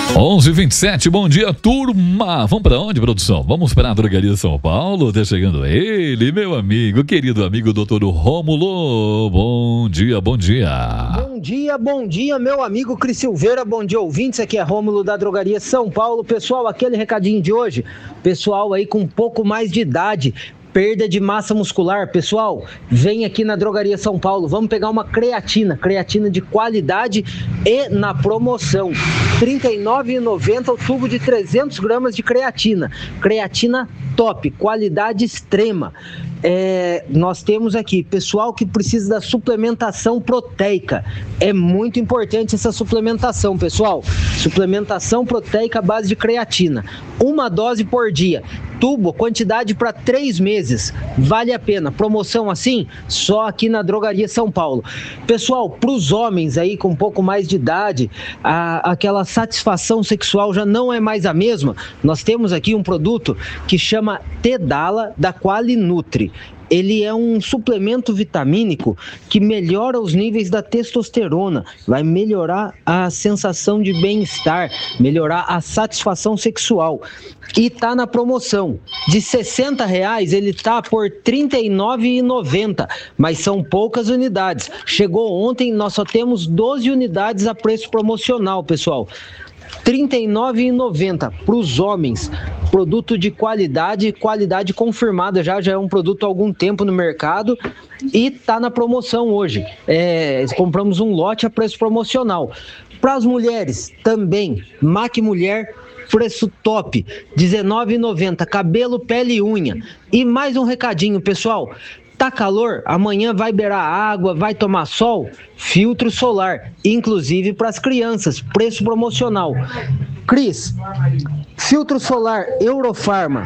11h27, bom dia, turma. Vamos pra onde, produção? Vamos pra Drogaria São Paulo. Tá chegando ele, meu amigo, querido amigo, doutor Rômulo. Bom dia, bom dia. Bom dia, meu amigo Cris Silveira. Bom dia, ouvintes. Aqui é Rômulo da Drogaria São Paulo. Pessoal, aquele recadinho de hoje. Pessoal aí com um pouco mais de idade, perda de massa muscular, pessoal, vem aqui na Drogaria São Paulo, vamos pegar uma creatina de qualidade e na promoção, R$ 39,90 o tubo de 300 gramas de creatina top, qualidade extrema. Nós temos aqui, pessoal que precisa da suplementação proteica, é muito importante essa suplementação, pessoal, suplementação proteica à base de creatina, uma dose por dia, tubo, quantidade para 3 meses, vale a pena, promoção assim, só aqui na Drogaria São Paulo. Pessoal, para os homens aí com um pouco mais de idade, aquela satisfação sexual já não é mais a mesma, nós temos aqui um produto que chama Tedala da Qualinutri. Ele é um suplemento vitamínico que melhora os níveis da testosterona, vai melhorar a sensação de bem-estar, melhorar a satisfação sexual. E tá na promoção. De R$ 60 ele tá por R$ 39,90, mas são poucas unidades. Chegou ontem, nós só temos 12 unidades a preço promocional, pessoal. R$ 39,90 para os homens, produto de qualidade confirmada, já é um produto há algum tempo no mercado e está na promoção hoje, compramos um lote a preço promocional. Para as mulheres também, Mac Mulher, preço top, R$ 19,90, cabelo, pele e unha. E mais um recadinho, pessoal, tá calor, amanhã vai beirar água, vai tomar sol, filtro solar, inclusive para as crianças, preço promocional. Cris, filtro solar Eurofarma,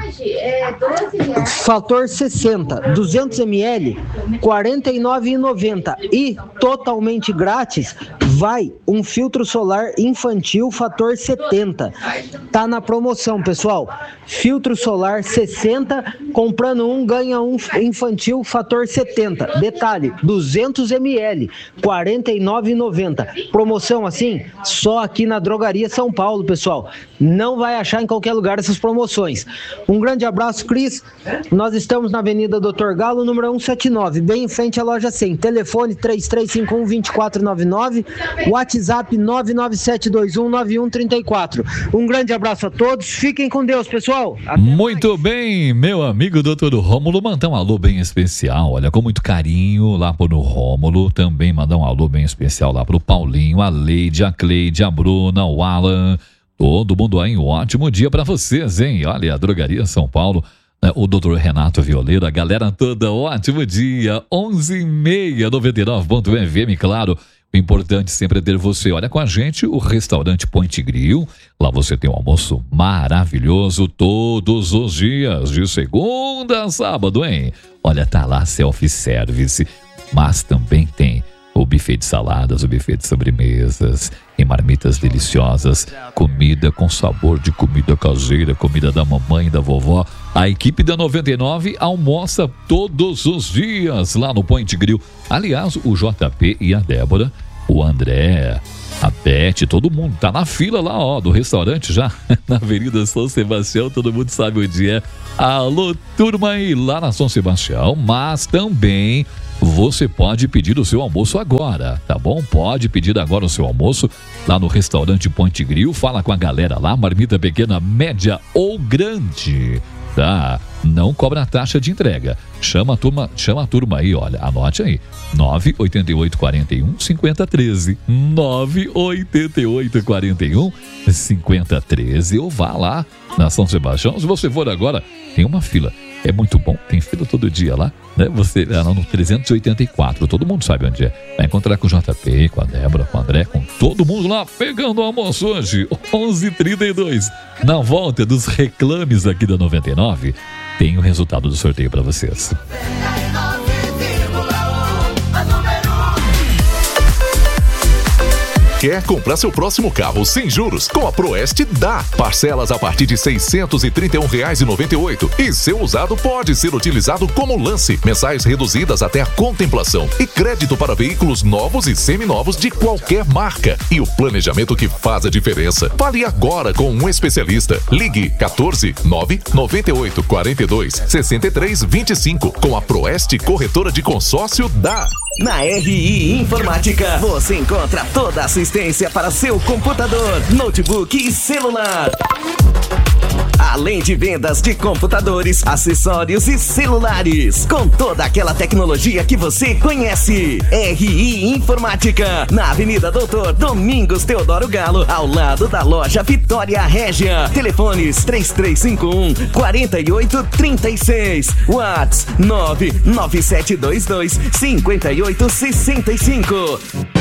fator 60, 200 ml, R$ 49,90 e totalmente grátis, vai um filtro solar infantil fator 70. Tá na promoção, pessoal. Filtro solar 60, comprando um, ganha um infantil fator 70. Detalhe, 200 ml, R$ 49,90. Promoção assim, só aqui na Drogaria São Paulo, pessoal. Não vai achar em qualquer lugar essas promoções. Um grande abraço, Cris. Nós estamos na Avenida Doutor Galo, número 179, bem em frente à loja 100. Telefone 3351-2499, WhatsApp 997219134. Um grande abraço a todos. Fiquem com Deus, pessoal. Muito bem, meu amigo doutor Rômulo, mandar um alô bem especial, olha, com muito carinho lá pro Rômulo, também mandar um alô bem especial lá pro Paulinho, a Leide, a Cleide, a Bruna, o Alan, todo mundo aí, um ótimo dia pra vocês, hein? Olha, a Drogaria São Paulo, o doutor Renato Violeiro, a galera toda, ótimo dia, 11h30, 99.fm, claro. O importante sempre é ter você. Olha, com a gente, o restaurante Point Grill. Lá você tem um almoço maravilhoso todos os dias, de segunda a sábado, hein? Olha, tá lá self-service, mas também tem o buffet de saladas, o buffet de sobremesas e marmitas deliciosas, comida com sabor de comida caseira, comida da mamãe e da vovó. A equipe da 99 almoça todos os dias lá no Point Grill. Aliás, o JP e a Débora, o André, a Beth, todo mundo tá na fila lá, ó, do restaurante já, na Avenida São Sebastião, todo mundo sabe onde é. Alô, turma aí, lá na São Sebastião, mas também você pode pedir o seu almoço agora, tá bom? Pode pedir agora o seu almoço lá no restaurante Point Grill, fala com a galera lá, marmita pequena, média ou grande, tá? Não cobra taxa de entrega. Chama a turma aí, olha, anote aí. 98841-5013. 98841-5013. Ou vá lá na São Sebastião. Se você for agora, tem uma fila. É muito bom, tem fila todo dia lá, né? Você no 384, todo mundo sabe onde é. Vai encontrar com o JP, com a Débora, com o André, com todo mundo lá, pegando o almoço hoje, 11h32. Na volta dos reclames aqui da 99, tem o resultado do sorteio para vocês. quer comprar seu próximo carro sem juros? Com a Proeste dá. Parcelas a partir de R$ 631,98. E seu usado pode ser utilizado como lance. Mensais reduzidas até a contemplação. E crédito para veículos novos e seminovos de qualquer marca. E o planejamento que faz a diferença. Fale agora com um especialista. Ligue 14 998 42 63 25. Com a Proeste Corretora de Consórcio dá. Na RI Informática, você encontra toda a assistência para seu computador, notebook e celular. Além de vendas de computadores, acessórios e celulares, com toda aquela tecnologia que você conhece. RI Informática, na Avenida Doutor Domingos Teodoro Galo, ao lado da loja Vitória Régia. Telefones 3351-4836. WhatsApp 99722-5865.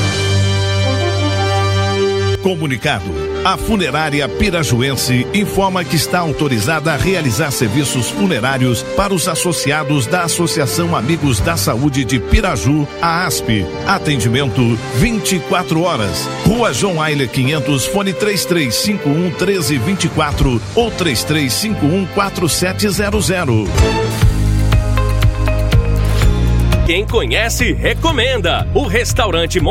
Comunicado. A Funerária Pirajuense informa que está autorizada a realizar serviços funerários para os associados da Associação Amigos da Saúde de Piraju, a ASP. Atendimento 24 horas. Rua João Ailer 500, fone 3351-1324 ou 3351-4700. Quem conhece, recomenda. O restaurante